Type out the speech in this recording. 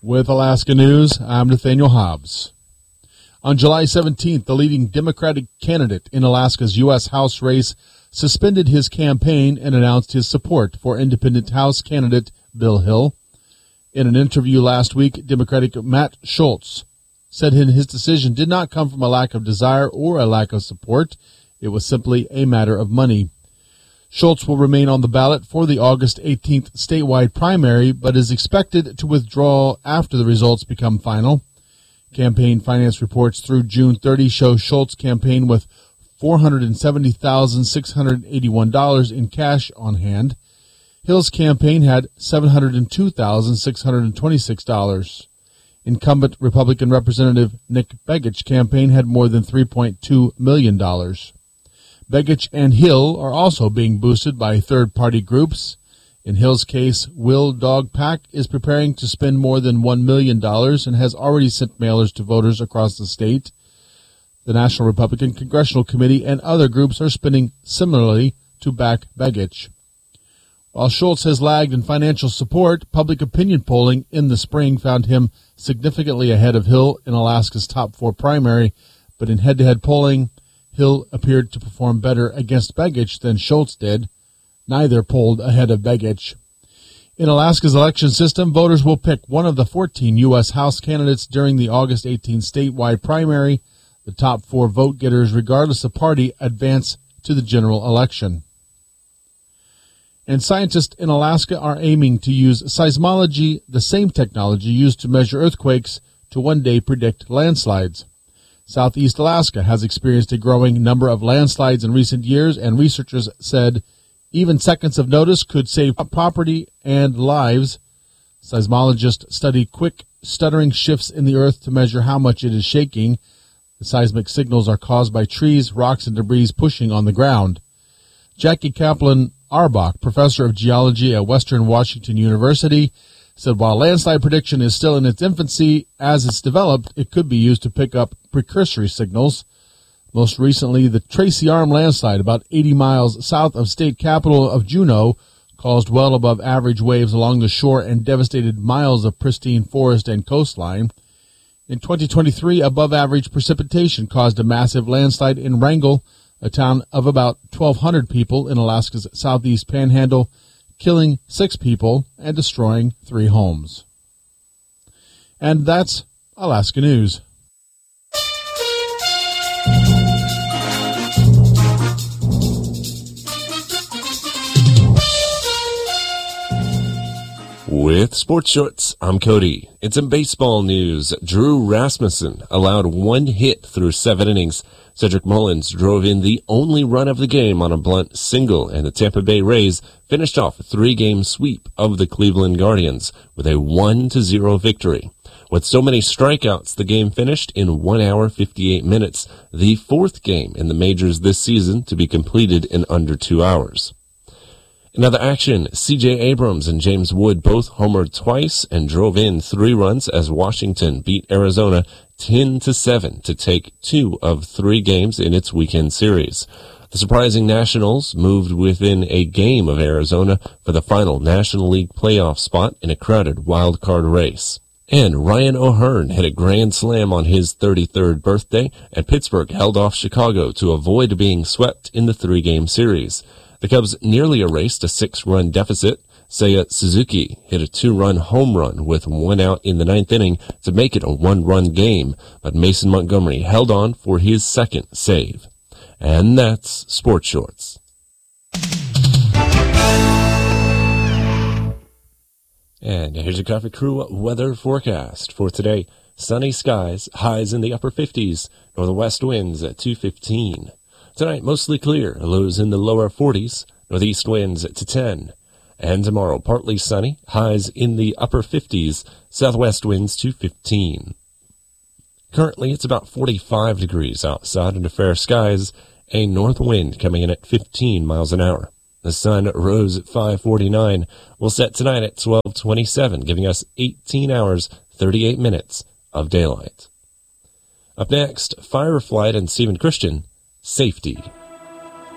With Alaska News, I'm Nathaniel Hobbs. On July 17th, the leading Democratic candidate in Alaska's U.S. House race suspended his campaign and announced his support for independent House candidate Bill Hill. In an interview last week, Democratic Matt Schultz said his decision did not come from a lack of desire or a lack of support. It was simply a matter of money. Schultz will remain on the ballot for the August 18th statewide primary, but is expected to withdraw after the results become final. Campaign finance reports through June 30 show Schultz's campaign with $470,681 in cash on hand. Hill's campaign had $702,626. Incumbent Republican Representative Nick Begich's campaign had more than $3.2 million. Begich and Hill are also being boosted by third-party groups. In Hill's case, Will Dog Pack is preparing to spend more than $1 million and has already sent mailers to voters across the state. The National Republican Congressional Committee and other groups are spending similarly to back Begich. While Schultz has lagged in financial support, public opinion polling in the spring found him significantly ahead of Hill in Alaska's top four primary, but in head-to-head polling, Hill appeared to perform better against Begich than Schultz did. Neither polled ahead of Begich. In Alaska's election system, voters will pick one of the 14 U.S. House candidates during the August 18 statewide primary. The top four vote-getters, regardless of party, advance to the general election. And scientists in Alaska are aiming to use seismology, the same technology used to measure earthquakes, to one day predict landslides. Southeast Alaska has experienced a growing number of landslides in recent years, and researchers said even seconds of notice could save property and lives. Seismologists study quick, stuttering shifts in the earth to measure how much it is shaking. The seismic signals are caused by trees, rocks, and debris pushing on the ground. Jackie Kaplan-Arbach, professor of geology at Western Washington University, said while landslide prediction is still in its infancy, as it's developed, it could be used to pick up precursory signals. Most recently, the Tracy Arm landslide, about 80 miles south of state capital of Juneau, caused well above average waves along the shore and devastated miles of pristine forest and coastline. In 2023, above-average precipitation caused a massive landslide in Wrangell, a town of about 1,200 people in Alaska's southeast panhandle, killing 6 people and destroying 3 homes. And that's Alaska News. With Sports Shorts, I'm Cody. It's in baseball news. Drew Rasmussen allowed 1 hit through 7 innings. Cedric Mullins drove in the only run of the game on a blunt single, and the Tampa Bay Rays finished off a 3-game sweep of the Cleveland Guardians with a 1-0 victory. With so many strikeouts, the game finished in 1 hour 58 minutes, the 4th game in the majors this season to be completed in under 2 hours. In other action, C.J. Abrams and James Wood both homered twice and drove in 3 runs as Washington beat Arizona 10-7 to take 2 of 3 games in its weekend series. The surprising Nationals moved within a game of Arizona for the final National League playoff spot in a crowded wild card race. And Ryan O'Hearn hit a grand slam on his 33rd birthday, and Pittsburgh held off Chicago to avoid being swept in the 3-game series. The Cubs nearly erased a 6-run deficit. Seiya Suzuki hit a 2-run home run with 1 out in the 9th inning to make it a 1-run game, but Mason Montgomery held on for his 2nd save. And that's Sports Shorts. And here's your Coffee Crew weather forecast for today. Sunny skies, highs in the upper 50s, northwest winds at 215. Tonight, mostly clear, lows in the lower 40s, northeast winds to 10. And tomorrow, partly sunny, highs in the upper 50s, southwest winds to 15. Currently, it's about 45 degrees outside under fair skies, a north wind coming in at 15 miles an hour. The sun rose at 5:49, will set tonight at 12:27, giving us 18 hours, 38 minutes of daylight. Up next, Fireflight and Stephen Christian, Safety.